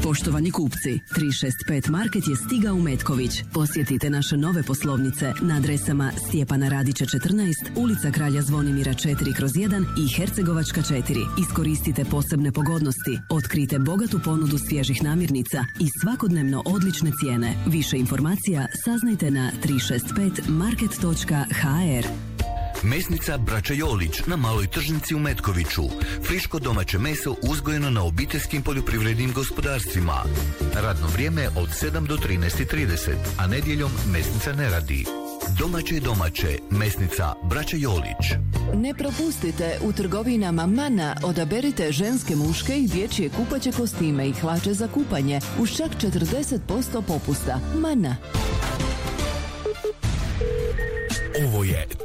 Poštovani kupci, 365 Market je stigao u Metković. Posjetite naše nove poslovnice na adresama Stjepana Radića 14, ulica Kralja Zvonimira 4/1 i Hercegovačka 4. Iskoristite posebne pogodnosti, otkrite bogatu ponudu svježih namirnica i svakodnevno odlične cijene. Više informacija saznajte na 365market.hr. Mesnica Braća Jolić na Maloj tržnici u Metkoviću. Friško domaće meso uzgojeno na obiteljskim poljoprivrednim gospodarstvima. Radno vrijeme od 7 do 13:30, a nedjeljom mesnica ne radi. Domaće, mesnica Braća Jolić. Ne propustite, u trgovinama Mana odaberite ženske, muške i dječje kupaće kostime i hlače za kupanje uz čak 40% popusta. Mana. Ovo je